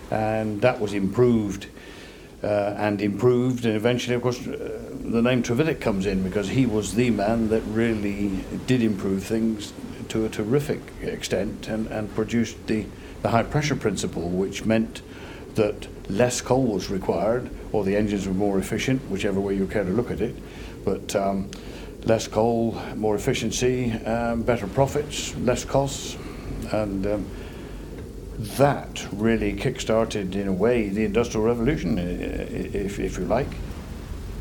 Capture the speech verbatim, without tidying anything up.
and that was improved uh, and improved, and eventually, of course, uh, the name Trevithick comes in because he was the man that really did improve things to a terrific extent and, and produced the, the high pressure principle, which meant that less coal was required, or the engines were more efficient, whichever way you care to look at it. But um, less coal, more efficiency, um, better profits, less costs, and um, that really kick-started, in a way, the Industrial Revolution, if, if you like.